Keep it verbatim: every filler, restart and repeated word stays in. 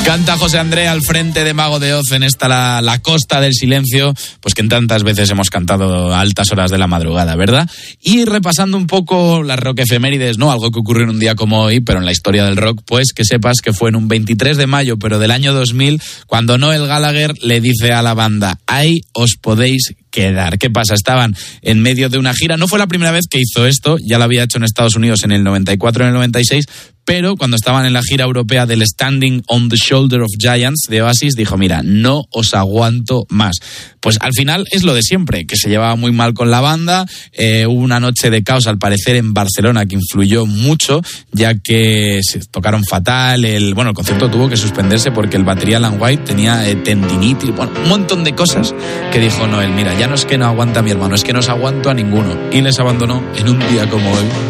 Canta José André al frente de Mago de Oz en esta la, la costa del silencio, pues que en tantas veces hemos cantado a altas horas de la madrugada, ¿verdad? Y repasando un poco las rock efemérides, ¿no? Algo que ocurrió en un día como hoy, pero en la historia del rock, pues que sepas que fue en un veintitrés de mayo, pero del año dos mil, cuando Noel Gallagher le dice a la banda: ahí os podéis quedar. ¿Qué pasa? Estaban en medio de una gira. No fue la primera vez que hizo esto, ya lo había hecho en Estados Unidos en el noventa y cuatro y en el noventa y seis, pero cuando estaban en la gira europea del Standing on the Shoulder of Giants de Oasis, dijo: mira, no os aguanto más. Pues al final es lo de siempre, que se llevaba muy mal con la banda. Eh, hubo una noche de caos, al parecer, en Barcelona, que influyó mucho, ya que se tocaron fatal. El, bueno, el concierto tuvo que suspenderse porque el batería Alan White tenía eh, tendinitis, bueno, un montón de cosas que dijo Noel: mira, ya no es que no aguanta a mi hermano, es que no os aguanto a ninguno. Y les abandonó en un día como hoy.